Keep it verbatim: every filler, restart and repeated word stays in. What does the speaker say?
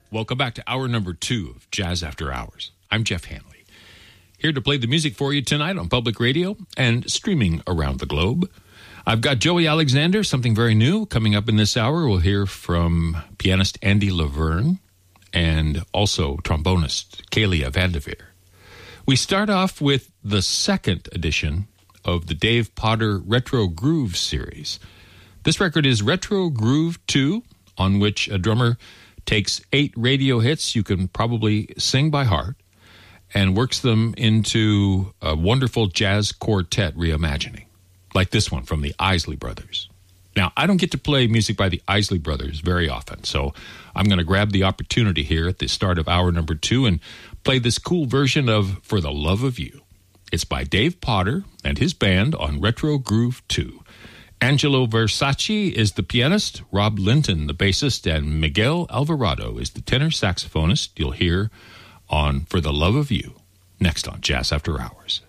Welcome back to hour number two of Jazz After Hours. I'm Jeff Hanley, here to play the music for you tonight on Public Radio and streaming around the globe. I've got Joey Alexander, something very new. Coming up in this hour, we'll hear from pianist Andy Laverne and also trombonist Kalia Vanderveer. We start off with the second edition of the Dave Potter Retro Groove series. This record is Retro Groove two, on which a drummer takes eight radio hits you can probably sing by heart and works them into a wonderful jazz quartet reimagining, like this one from the Isley Brothers. Now, I don't get to play music by the Isley Brothers very often, so I'm going to grab the opportunity here at the start of hour number two and play this cool version of For the Love of You. It's by Dave Potter and his band on Retro Groove two. Angelo Versace is the pianist, Rob Linton the bassist, and Miguel Alvarado is the tenor saxophonist you'll hear on For the Love of You, next on Jazz After Hours.